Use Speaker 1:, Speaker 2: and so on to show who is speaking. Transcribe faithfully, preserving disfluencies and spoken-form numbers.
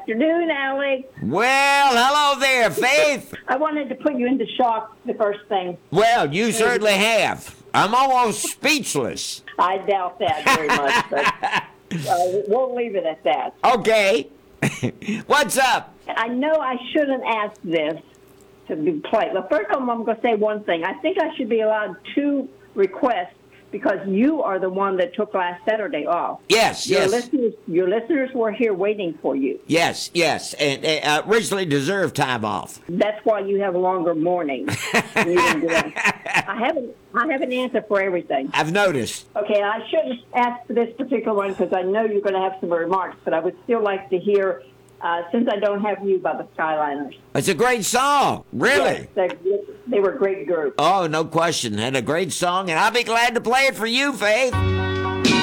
Speaker 1: afternoon, Alex.
Speaker 2: Well, hello there, Faith.
Speaker 1: I wanted to put you into shock the first thing.
Speaker 2: Well, you certainly have. I'm almost speechless.
Speaker 1: I doubt that very much, but uh, we'll leave it at that.
Speaker 2: Okay. What's up?
Speaker 1: I know I shouldn't ask this to be played. But first of all, I'm going to say one thing. I think I should be allowed two requests because you are the one that took last Saturday off.
Speaker 2: Yes,
Speaker 1: your
Speaker 2: yes.
Speaker 1: Listeners, your listeners were here waiting for you.
Speaker 2: Yes, yes. And uh, originally deserved time off.
Speaker 1: That's why you have a longer morning. You didn't do that. I haven't. I have an answer for everything.
Speaker 2: I've noticed.
Speaker 1: Okay, I shouldn't ask for this particular one because I know you're going to have some remarks, but I would still like to hear, uh, Since I Don't Have You by the Skyliners.
Speaker 2: It's a great song. Really?
Speaker 1: Yes, they, they were a great group.
Speaker 2: Oh, no question. And a great song, and I'll be glad to play it for you, Faith.